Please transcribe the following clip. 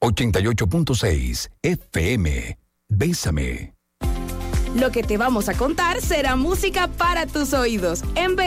88.6 FM. Bésame. Lo que te vamos a contar será música para tus oídos. En vez